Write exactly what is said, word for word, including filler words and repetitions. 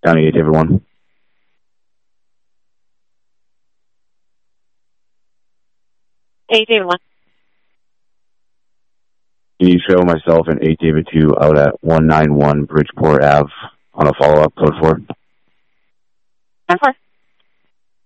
County eight David one. eight David one. Can you show myself and eight David two out at one nine one Bridgeport Ave on a follow-up, code four? ten four.